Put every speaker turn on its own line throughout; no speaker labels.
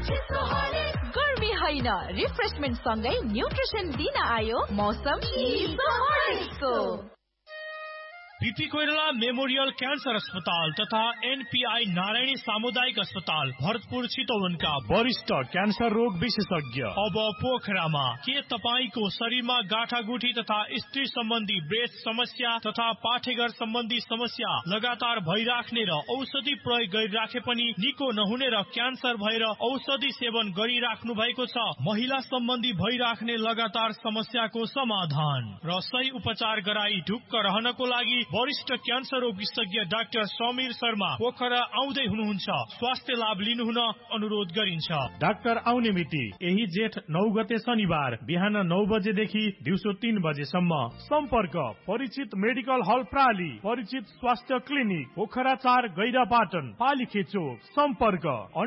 गर्मी होइन, रिफ्रेशमेन्ट सँगै न्युट्रिसन दिन आयो मौसम को।
बीपी कोइराला मेमोरियल क्यान्सर अस्पताल तथा एनपीआई नारायणी सामुदायिक अस्पताल भरतपुर चितवनका वरिष्ठ क्यान्सर रोग विशेषज्ञ अब पोखरामा। के तपाईको शरीरमा गाँठागुठी तथा स्त्री सम्बन्धी ब्रेस्ट समस्या तथा पाठेघर सम्बन्धी समस्या लगातार भइराख्ने र औषधि प्रयोग गरिराखे पनि निको नहुने र क्यान्सर भएर औषधि सेवन गरिराख्नु भएको छ? महिला सम्बन्धी भइराख्ने लगातार समस्याको समाधान र सही उपचार गराई ढुक्क रहनको लागि वरिष्ठ क्यान्सर रोग विशेषज्ञ डाक्टर समीर शर्मा पोखरा आउँदै हुनुहुन्छ। स्वास्थ्य लाभ लिनु हुन अनुरोध गरिन्छ। डाक्टर आउने मिति यही जेठ 9 गते शनिबार बिहान 9 बजेदेखि दिउँसो 3 बजेसम्म। सम्पर्क परिचित मेडिकल हल प्राली, परिचित स्वास्थ्य क्लिनिक पोखरा 4 गैरापाटन पालिखे चोक। सम्पर्क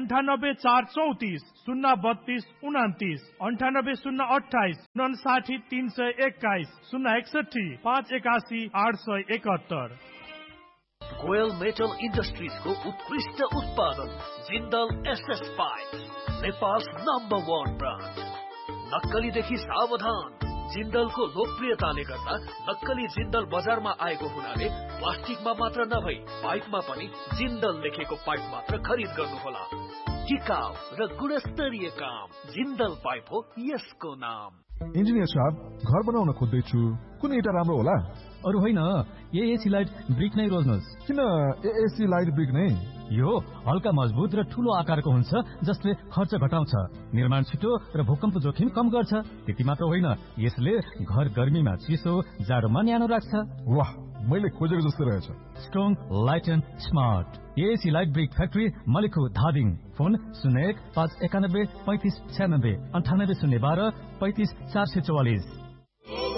98 434 032 29, 98 028 59 321, 061 581 871।
गोयल मेटल इन्डस्ट्रिज को उत्कृष्ट उत्पादन Jindal SS pipe, Nepal number 1 brand. नक्कलीदेखि सावधान। जिन्दलको लोकप्रियताले गर्दा नक्कली जिन्दल बजारमा आएको हुनाले प्लास्टिकमा मात्र नभई पाइपमा पनि जिन्दल लेखेको पाइप मात्र खरिद गर्नुहोला। टिकाउ र गुणस्तरीय काम जिन्दल पाइप हो यसको नाम।
इन्जिनियर साहब, घर बनाउन खोज्दैछु, कुन इटा राम्रो होला?
अरु होइन, एएसी लाइट ब्रिक नै रोज्नुहोस्।
किन एएसी लाइट ब्रिक नै?
यो हल्का मजबुत र ठूलो आकारको हुन्छ, जसले खर्च घटाउँछ, निर्माण छिटो र भूकम्प जोखिम कम गर्छ। त्यति मात्र होइन, यसले घर गर्मीमा चिसो, जाडोमा न्यानो राख्छ।
वाह, मैले खोजेको जस्तो रहेछ।
Strong, light and smart. AAC light brick factory मलिखु Dhading. Phone 01 591 35 96 98 012 35 444।